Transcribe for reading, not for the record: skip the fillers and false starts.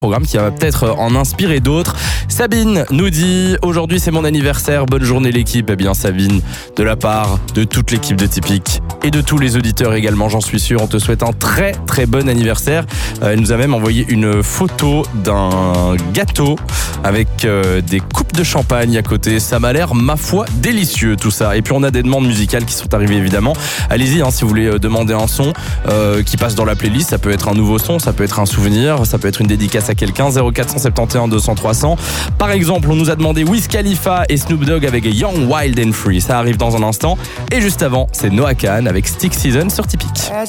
Programme qui va peut-être en inspirer d'autres. Sabine nous dit « Aujourd'hui c'est mon anniversaire, bonne journée l'équipe ». Eh bien Sabine, de la part de toute l'équipe de Tipeee et de tous les auditeurs également, j'en suis sûr, on te souhaite un très très bon anniversaire. Elle nous a même envoyé une photo d'un gâteau avec des coupes de champagne à côté. Ça m'a l'air, ma foi, délicieux tout ça. Et puis on a des demandes musicales qui sont arrivées évidemment. Allez-y si vous voulez demander un son qui passe dans la playlist. Ça peut être un nouveau son, ça peut être un souvenir, ça peut être une dédicace à quelqu'un. 0471 200 300. Par exemple, on nous a demandé Wiz Khalifa et Snoop Dogg avec Young, Wild and Free. Ça arrive dans un instant. Et juste avant, c'est Noah Kahan avec Stick Season sur Tipeee.